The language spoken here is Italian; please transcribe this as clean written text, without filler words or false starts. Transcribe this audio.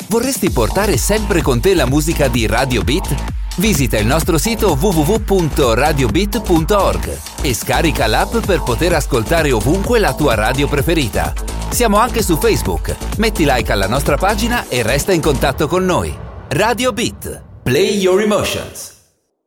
Vorresti portare sempre con te la musica di Radio Beat? Visita il nostro sito www.radiobeat.org e scarica l'app per poter ascoltare ovunque la tua radio preferita. Siamo anche su Facebook. Metti like alla nostra pagina e resta in contatto con noi. Radio Beat. Play your emotions.